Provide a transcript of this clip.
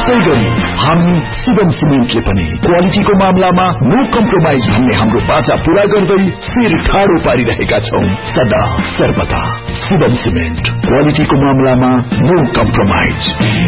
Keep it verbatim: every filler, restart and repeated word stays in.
त्यसै गरी हामी शिवम सिमेन्टले पनि क्वालिटीको मामलामा नो कम्प्रोमाइज भन्ने हाम्रो बाचा पूरा गर्दै शिर ठाडो पारिरहेका छौं सदा सर्वदा। शिवम सिमेन्ट क्वालिटीको मामलामा नो कम्प्रोमाइज।